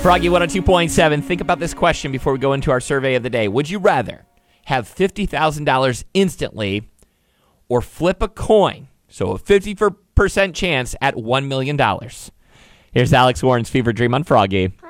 Froggy 102.7. Think about this question before we go into our survey of the day. Would you rather have $50,000 instantly or flip a coin, so a 50% chance at $1 million? Here's Alex Warren's Fever Dream on Froggy.